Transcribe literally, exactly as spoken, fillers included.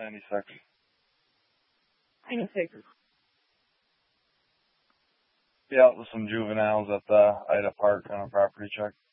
ninety-six. ninety-six. Yeah, with some juveniles at the Ida Park on a property check.